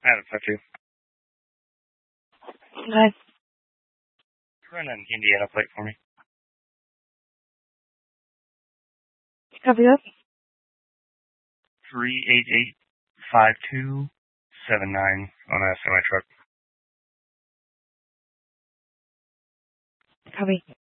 I have a put you. Okay. Run an Indiana plate for me. Copy that. 3885279 on a semi truck. Copy.